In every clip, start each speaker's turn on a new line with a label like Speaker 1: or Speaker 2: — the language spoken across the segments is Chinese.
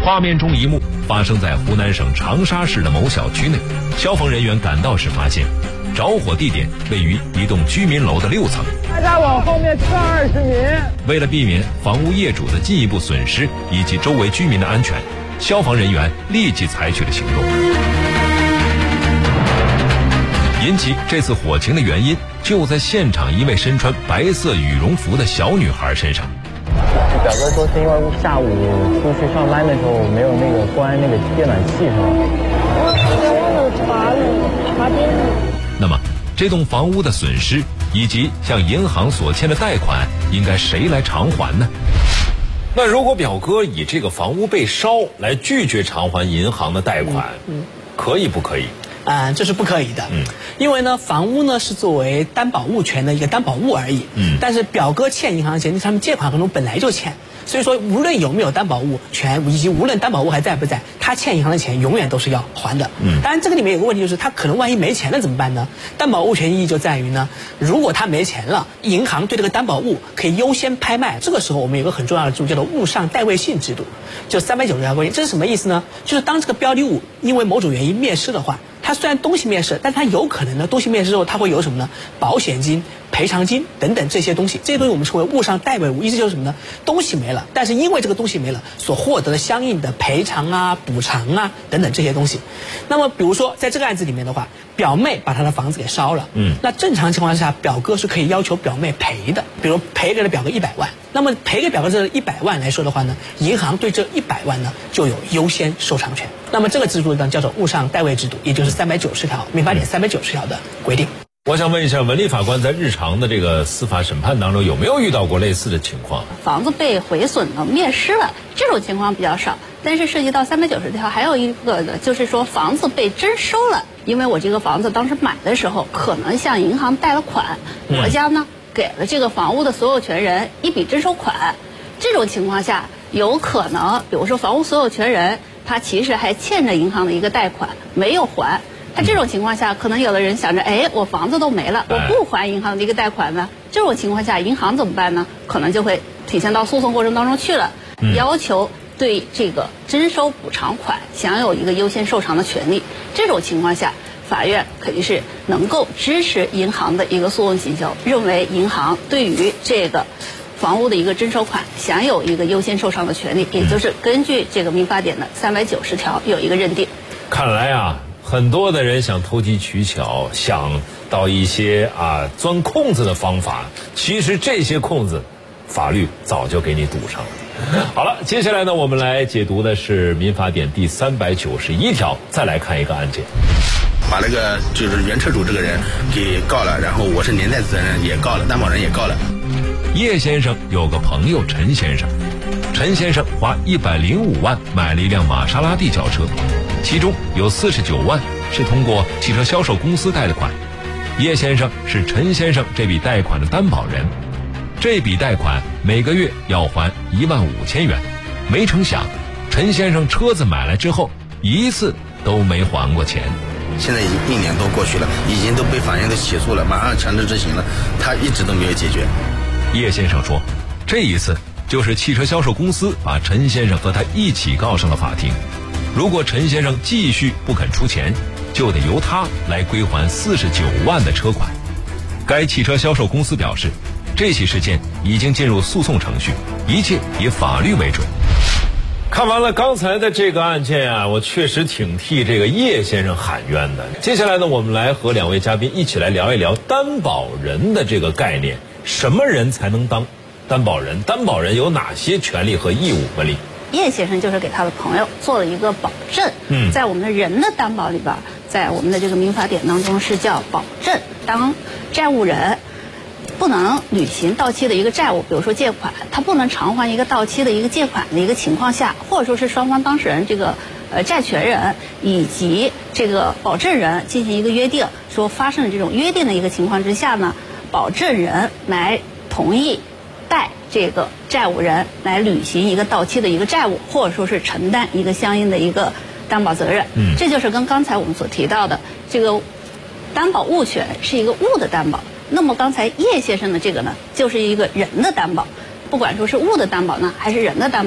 Speaker 1: 画面中一幕发生在湖南省长沙市的某小区内，消防人员赶到时发现，着火地点位于一栋居民楼的6层。
Speaker 2: 大家往后面撤20米。
Speaker 1: 为了避免房屋业主的进一步损失以及周围居民的安全，消防人员立即采取了行动。引起这次火情的原因就在现场一位身穿白色羽绒服的小女孩身上。
Speaker 2: 表哥说是因为下午出去上班的时候没有那个关那个电暖气是吧？
Speaker 3: 我忘了拔电了。
Speaker 1: 那么这栋房屋的损失以及向银行所欠的贷款应该谁来偿还呢？那如果表哥以这个房屋被烧来拒绝偿还银行的贷款，可以不可以？
Speaker 4: 这是不可以的。因为呢，房屋呢是作为担保物权的一个担保物而已。但是表哥欠银行的钱，他们借款合同本来就欠，所以说无论有没有担保物权，以及无论担保物还在不在，他欠银行的钱永远都是要还的。当然这个里面有个问题，就是他可能万一没钱了怎么办呢？担保物权意义就在于呢，如果他没钱了，银行对这个担保物可以优先拍卖。这个时候我们有个很重要的制度叫做物上代位性制度，就390条规定。这是什么意思呢？就是当这个标的物因为某种原因灭失的话，它虽然东西灭失，但它有可能呢，东西灭失之后，它会有什么呢？保险金、赔偿金等等这些东西，这些东西我们称为物上代位物，意思就是什么呢？东西没了，但是因为这个东西没了，所获得的相应的赔偿啊、补偿啊等等这些东西。那么，比如说在这个案子里面的话，表妹把她的房子给烧了，那正常情况下，表哥是可以要求表妹赔的，比如赔给了表哥100万。那么赔给表哥这100万来说的话呢，银行对这100万呢就有优先受偿权。那么这个制度呢叫做物上代位制度，也就是390条民法典390条的规定。
Speaker 1: 我想问一下，文丽法官在日常的这个司法审判当中有没有遇到过类似的情况？
Speaker 5: 房子被毁损了、灭失了，这种情况比较少。但是涉及到390条，还有一个的就是说房子被征收了，因为我这个房子当时买的时候可能向银行贷了款，国家呢给了这个房屋的所有权人一笔征收款。这种情况下，有可能比如说房屋所有权人他其实还欠着银行的一个贷款没有还。他这种情况下，可能有的人想着，我房子都没了，我不还银行的一个贷款呢。这种情况下，银行怎么办呢？可能就会体现到诉讼过程当中去了，要求对这个征收补偿款享有一个优先受偿的权利。这种情况下，法院肯定是能够支持银行的一个诉讼请求，认为银行对于这个房屋的一个征收款享有一个优先受偿的权利，也就是根据这个民法典的390条有一个认定。
Speaker 1: 看来啊，很多的人想投机取巧，想到一些钻空子的方法，其实这些空子法律早就给你堵上了。好了，接下来呢，我们来解读的是民法典第391条，再来看一个案件。
Speaker 6: 把那个就是原车主这个人给告了，然后我是连带责任也告了，担保人也告了。
Speaker 1: 叶先生有个朋友陈先生，陈先生花105万买了一辆玛莎拉蒂轿车，其中有49万是通过汽车销售公司贷的款。叶先生是陈先生这笔贷款的担保人，这笔贷款每个月要还15000元。没成想，陈先生车子买来之后，一次都没还过钱。
Speaker 6: 现在已经1年多过去了，已经都被法院都起诉了，马上强制执行了，他一直都没有解决。
Speaker 1: 叶先生说，这一次就是汽车销售公司把陈先生和他一起告上了法庭。如果陈先生继续不肯出钱，就得由他来归还49万的车款。该汽车销售公司表示，这起事件已经进入诉讼程序，一切以法律为准。看完了刚才的这个案件啊，我确实挺替这个叶先生喊冤的。接下来呢，我们来和2位嘉宾一起来聊一聊担保人的这个概念，什么人才能当担保人？担保人有哪些权利和义务？文丽。
Speaker 5: 叶先生就是给他的朋友做了一个保证，在我们的人的担保里边，在我们的这个民法典当中是叫保证。当债务人不能履行到期的一个债务，比如说借款，他不能偿还一个到期的一个借款的一个情况下，或者说是双方当事人这个债权人以及这个保证人进行一个约定，说发生了这种约定的一个情况之下呢，保证人来同意代这个债务人来履行一个到期的一个债务，或者说是承担一个相应的一个担保责任。这就是跟刚才我们所提到的这个担保物权是一个物的担保。那么刚才叶先生的这个呢，就是一个人的担保，不管说是物的担保呢，还是人的担保，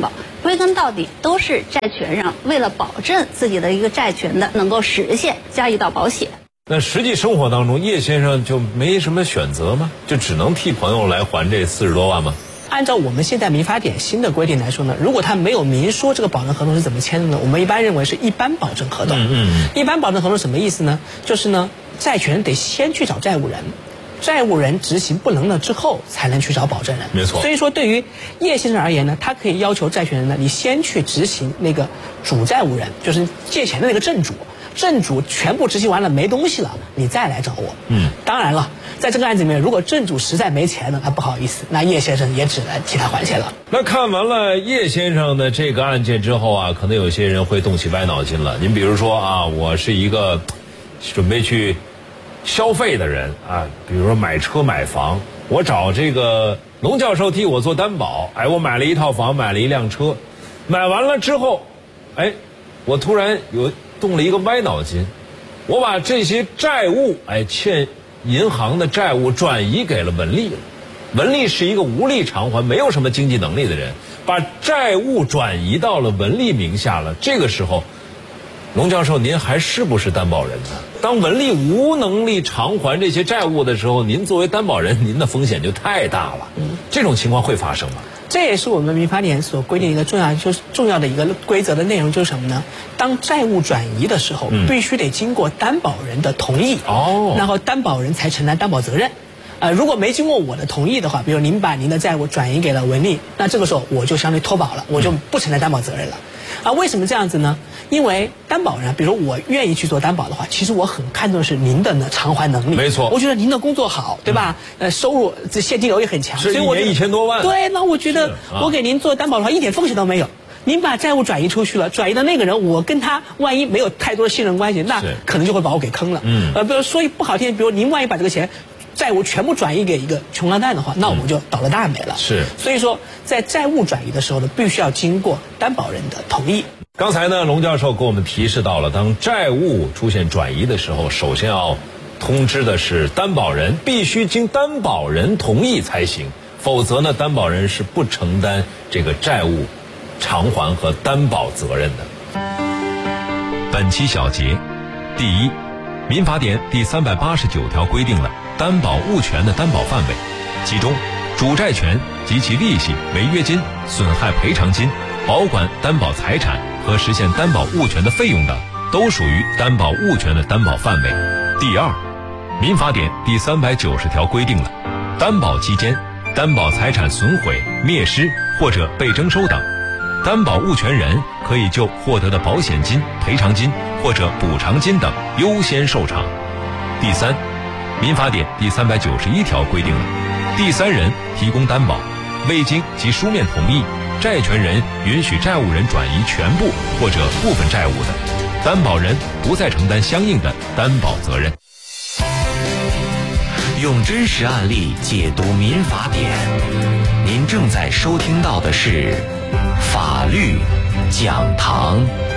Speaker 5: 归根到底都是债权人为了保证自己的一个债权的能够实现，加一道保险。
Speaker 1: 那实际生活当中，叶先生就没什么选择吗？就只能替朋友来还这40多万吗？
Speaker 4: 按照我们现在民法典新的规定来说呢，如果他没有明说这个保证合同是怎么签的呢，我们一般认为是一般保证合同。一般保证合同什么意思呢？就是呢，债权人得先去找债务人，债务人执行不能了之后，才能去找保证人。
Speaker 1: 没错。
Speaker 4: 所以说，对于叶先生而言呢，他可以要求债权人呢，你先去执行那个主债务人，就是借钱的那个正主。正主全部执行完了没东西了，你再来找我。当然了，在这个案子里面，如果正主实在没钱了，那不好意思，那叶先生也只能替他还钱了。
Speaker 1: 那看完了叶先生的这个案件之后啊，可能有些人会动起歪脑筋了。您比如说啊，我是一个准备去消费的人啊，比如说买车买房，我找这个龙教授替我做担保，我买了一套房，买了一辆车，买完了之后，我突然动了一个歪脑筋，我把这些债务欠银行的债务转移给了文丽了。文丽是一个无力偿还、没有什么经济能力的人，把债务转移到了文丽名下了。这个时候，龙教授，您还是不是担保人呢？当文丽无能力偿还这些债务的时候，您作为担保人，您的风险就太大了。这种情况会发生吗？
Speaker 4: 这也是我们民法典所规定一个重要的一个规则的内容，就是什么呢？当债务转移的时候，必须得经过担保人的同意，然后担保人才承担担保责任。如果没经过我的同意的话，比如您把您的债务转移给了文丽，那这个时候我就相当于脱保了，我就不承担担保责任了。为什么这样子呢？因为担保人，比如我愿意去做担保的话，其实我很看重的是您的偿还能力。
Speaker 1: 没错，
Speaker 4: 我觉得您的工作好，对吧？收入这现金流也很强，
Speaker 1: 是一年1000多万。
Speaker 4: 对，那我觉得我给您做担保的话，一点风险都没有。您把债务转移出去了，转移的那个人，我跟他万一没有太多的信任关系，那可能就会把我给坑了。比如说不好听，比如您万一把这个债务全部转移给一个穷光蛋的话，那我们就倒了大霉了。所以说在债务转移的时候呢，必须要经过担保人的同意。
Speaker 1: 刚才呢，龙教授给我们提示到了，当债务出现转移的时候，首先要通知的是担保人，必须经担保人同意才行，否则呢，担保人是不承担这个债务偿还和担保责任的。
Speaker 7: 本期小结：第一，民法典第389条规定了担保物权的担保范围，其中主债权及其利息、违约金、损害赔偿金、保管担保财产和实现担保物权的费用等，都属于担保物权的担保范围。第二，民法典第390条规定了担保期间，担保财产损毁、灭失或者被征收等，担保物权人可以就获得的保险金、赔偿金或者补偿金等优先受偿。第三，民法典第391条规定了第三人提供担保，未经其书面同意，债权人允许债务人转移全部或者部分债务的，担保人不再承担相应的担保责任。
Speaker 8: 用真实案例解读民法典，您正在收听到的是法律讲堂。